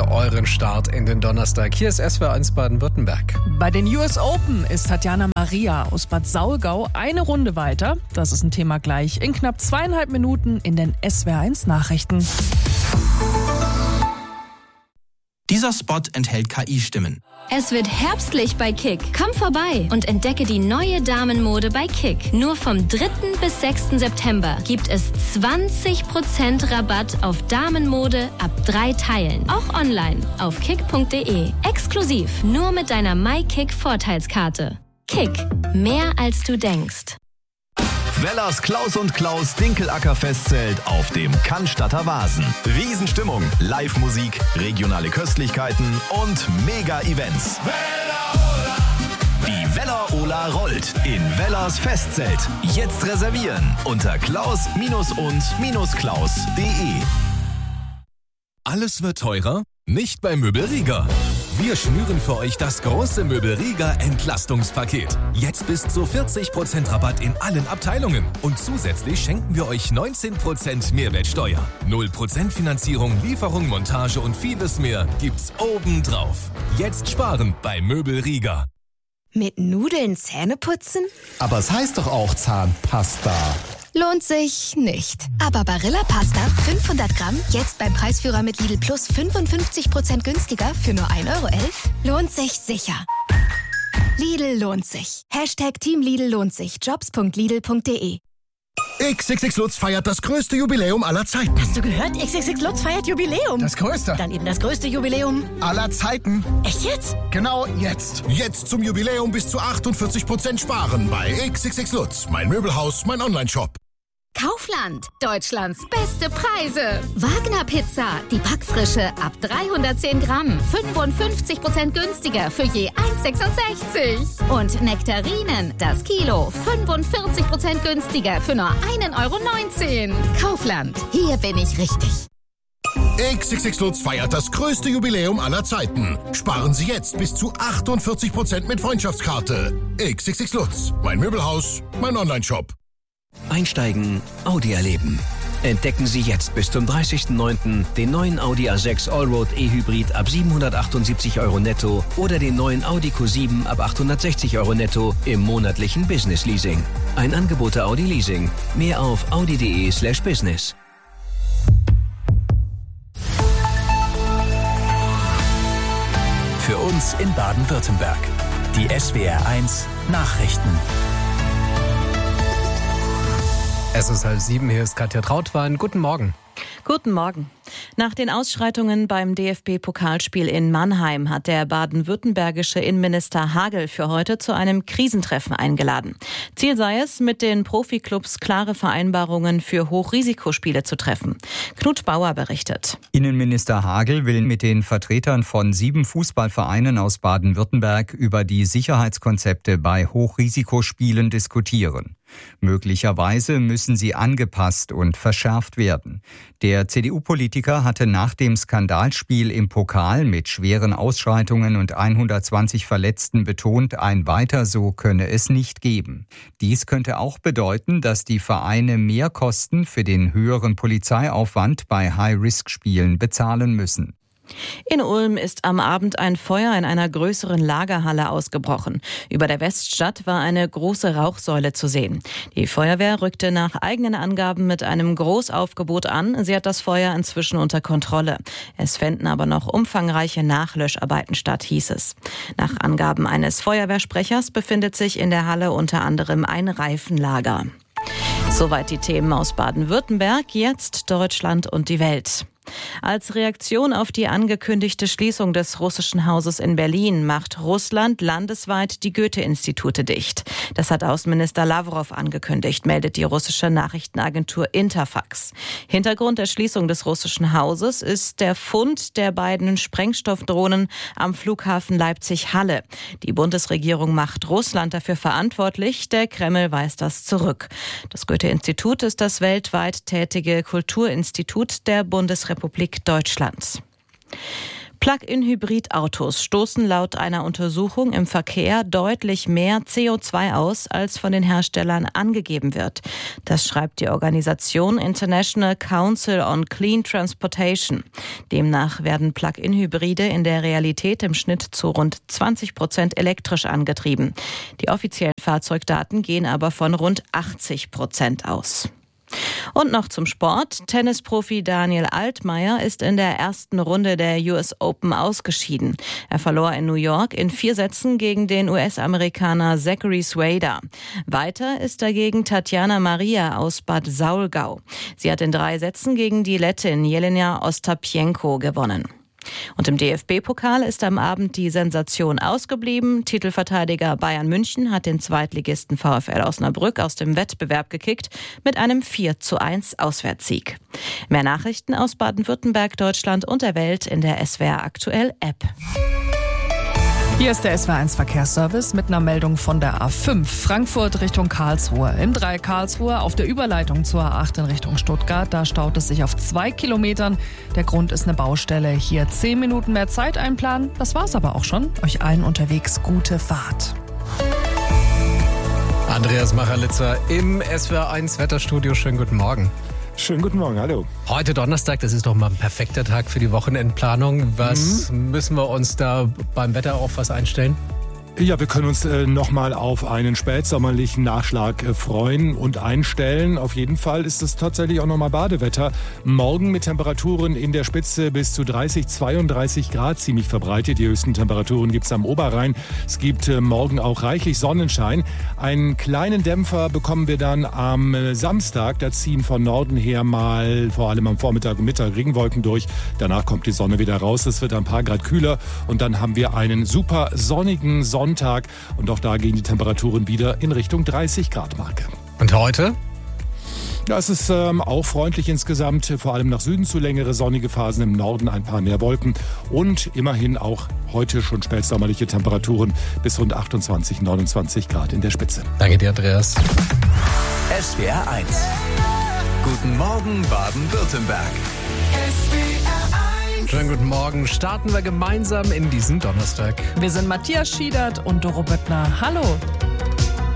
für euren Start in den Donnerstag. Hier ist SWR1 Baden-Württemberg. Bei den US Open ist Tatjana Maria aus Bad Saulgau eine Runde weiter. Das ist ein Thema gleich in knapp 2,5 Minuten in den SWR1 Nachrichten. Dieser Spot enthält KI-Stimmen. Es wird herbstlich bei Kick. Komm vorbei und entdecke die neue Damenmode bei Kick. Nur vom 3. bis 6. September gibt es 20% Rabatt auf Damenmode ab 3 Teilen. Auch online auf kick.de. Exklusiv nur mit deiner MyKick-Vorteilskarte. Kick. Mehr als du denkst. Wellers Klaus und Klaus Dinkelacker-Festzelt auf dem Cannstatter Wasen. Riesenstimmung, Live-Musik, regionale Köstlichkeiten und Mega-Events. Die Weller-Ola rollt in Wellers Festzelt. Jetzt reservieren unter klaus-und-klaus.de. Alles wird teurer? Nicht bei Möbel Rieger. Wir schnüren für euch das große Möbel Rieger Entlastungspaket. Jetzt bis zu 40% Rabatt in allen Abteilungen. Und zusätzlich schenken wir euch 19% Mehrwertsteuer. 0% Finanzierung, Lieferung, Montage und vieles mehr gibt's obendrauf. Jetzt sparen bei Möbel Rieger. Mit Nudeln Zähne putzen? Aber es heißt doch auch Zahnpasta. Lohnt sich nicht. Aber Barilla Pasta 500 Gramm jetzt beim Preisführer mit Lidl Plus 55% günstiger für nur 1,11 € lohnt sich sicher. Lidl lohnt sich. Team Lidl lohnt sich. Jobs.lidl.de. XXX Lutz feiert das größte Jubiläum aller Zeiten. Hast du gehört? XXX Lutz feiert Jubiläum. Das größte. Dann eben das größte Jubiläum aller Zeiten. Echt jetzt? Genau jetzt. Jetzt zum Jubiläum bis zu 48% sparen bei XXX Lutz. Mein Möbelhaus, mein Onlineshop. Kaufland. Deutschlands beste Preise. Wagner Pizza. Die Backfrische ab 310 Gramm. 55% günstiger für je 1,66 €. Und Nektarinen. Das Kilo. 45% günstiger für nur 1,19 €. Kaufland. Hier bin ich richtig. XXX Lutz feiert das größte Jubiläum aller Zeiten. Sparen Sie jetzt bis zu 48% mit Freundschaftskarte. XXX Lutz. Mein Möbelhaus, mein Onlineshop. Einsteigen, Audi erleben. Entdecken Sie jetzt bis zum 30.09. den neuen Audi A6 Allroad E-Hybrid ab 778 € netto oder den neuen Audi Q7 ab 860 € netto im monatlichen Business Leasing. Ein Angebot der Audi Leasing. Mehr auf audi.de/business. Für uns in Baden-Württemberg. Die SWR1 Nachrichten. Es ist 6:30, hier ist Katja Trautwein. Guten Morgen. Guten Morgen. Nach den Ausschreitungen beim DFB-Pokalspiel in Mannheim hat der baden-württembergische Innenminister Hagel für heute zu einem Krisentreffen eingeladen. Ziel sei es, mit den Profiklubs klare Vereinbarungen für Hochrisikospiele zu treffen. Knut Bauer berichtet. Innenminister Hagel will mit den Vertretern von 7 Fußballvereinen aus Baden-Württemberg über die Sicherheitskonzepte bei Hochrisikospielen diskutieren. Möglicherweise müssen sie angepasst und verschärft werden. Der CDU-Politiker hatte nach dem Skandalspiel im Pokal mit schweren Ausschreitungen und 120 Verletzten betont, ein Weiter so könne es nicht geben. Dies könnte auch bedeuten, dass die Vereine mehr Kosten für den höheren Polizeiaufwand bei High-Risk-Spielen bezahlen müssen. In Ulm ist am Abend ein Feuer in einer größeren Lagerhalle ausgebrochen. Über der Weststadt war eine große Rauchsäule zu sehen. Die Feuerwehr rückte nach eigenen Angaben mit einem Großaufgebot an. Sie hat das Feuer inzwischen unter Kontrolle. Es fänden aber noch umfangreiche Nachlöscharbeiten statt, hieß es. Nach Angaben eines Feuerwehrsprechers befindet sich in der Halle unter anderem ein Reifenlager. Soweit die Themen aus Baden-Württemberg, jetzt Deutschland und die Welt. Als Reaktion auf die angekündigte Schließung des russischen Hauses in Berlin macht Russland landesweit die Goethe-Institute dicht. Das hat Außenminister Lawrow angekündigt, meldet die russische Nachrichtenagentur Interfax. Hintergrund der Schließung des russischen Hauses ist der Fund der beiden Sprengstoffdrohnen am Flughafen Leipzig-Halle. Die Bundesregierung macht Russland dafür verantwortlich, der Kreml weist das zurück. Das Goethe-Institut ist das weltweit tätige Kulturinstitut der Bundesrepublik Deutschland. Plug-in-Hybrid-Autos stoßen laut einer Untersuchung im Verkehr deutlich mehr CO2 aus, als von den Herstellern angegeben wird. Das schreibt die Organisation International Council on Clean Transportation. Demnach werden Plug-in-Hybride in der Realität im Schnitt zu rund 20% elektrisch angetrieben. Die offiziellen Fahrzeugdaten gehen aber von rund 80% aus. Und noch zum Sport. Tennisprofi Daniel Altmaier ist in der ersten Runde der US Open ausgeschieden. Er verlor in New York in 4 Sätzen gegen den US-Amerikaner Zachary Swader. Weiter ist dagegen Tatjana Maria aus Bad Saulgau. Sie hat in 3 Sätzen gegen die Lettin Jelena Ostapenko gewonnen. Und im DFB-Pokal ist am Abend die Sensation ausgeblieben. Titelverteidiger Bayern München hat den Zweitligisten VfL Osnabrück aus dem Wettbewerb gekickt mit einem 4:1 Auswärtssieg. Mehr Nachrichten aus Baden-Württemberg, Deutschland und der Welt in der SWR Aktuell App. Hier ist der SWR1 Verkehrsservice mit einer Meldung von der A5 Frankfurt Richtung Karlsruhe. Im Dreieck Karlsruhe auf der Überleitung zur A8 in Richtung Stuttgart. Da staut es sich auf 2 Kilometern. Der Grund ist eine Baustelle. Hier 10 Minuten mehr Zeit einplanen. Das war's aber auch schon. Euch allen unterwegs gute Fahrt. Andreas Macharlitzer im SWR1 Wetterstudio. Schönen guten Morgen. Schönen guten Morgen, hallo. Heute Donnerstag, das ist doch mal ein perfekter Tag für die Wochenendplanung. Was müssen wir uns da beim Wetter auf was einstellen? Ja, wir können uns nochmal auf einen spätsommerlichen Nachschlag freuen und einstellen. Auf jeden Fall ist es tatsächlich auch nochmal Badewetter. Morgen mit Temperaturen in der Spitze bis zu 30, 32 Grad ziemlich verbreitet. Die höchsten Temperaturen gibt es am Oberrhein. Es gibt morgen auch reichlich Sonnenschein. Einen kleinen Dämpfer bekommen wir dann am Samstag. Da ziehen von Norden her mal vor allem am Vormittag und Mittag Regenwolken durch. Danach kommt die Sonne wieder raus. Es wird ein paar Grad kühler und dann haben wir einen super sonnigen Sonntag und auch da gehen die Temperaturen wieder in Richtung 30 Grad Marke. Und heute? Ja, es ist auch freundlich insgesamt, vor allem nach Süden zu längere sonnige Phasen, im Norden ein paar mehr Wolken und immerhin auch heute schon spätsommerliche Temperaturen bis rund 28, 29 Grad in der Spitze. Danke dir, Andreas. SWR 1. Guten Morgen, Baden-Württemberg. Schönen guten Morgen. Starten wir gemeinsam in diesen Donnerstag. Wir sind Matthias Schiedert und Doro Böttner. Hallo.